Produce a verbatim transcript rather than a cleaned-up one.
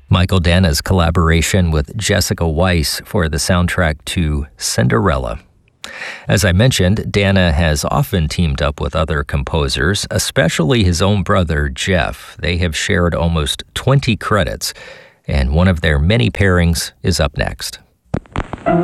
Michael Danna's collaboration with Jessica Weiss for the soundtrack to Cinderella. As I mentioned, Danna has often teamed up with other composers, especially his own brother, Jeff. They have shared almost twenty credits, and one of their many pairings is up next.